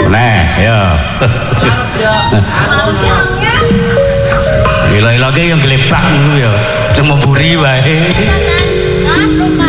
Nah, ya. Gila-gila yang gelepak itu ya. Cuma buri wae.